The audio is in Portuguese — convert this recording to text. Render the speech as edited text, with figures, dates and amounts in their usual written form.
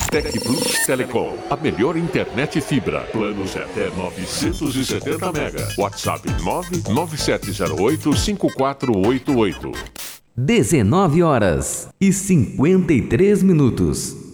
Tec Plus Telecom, a melhor internet fibra. Planos até 970 mega. WhatsApp 997085488. 19h53.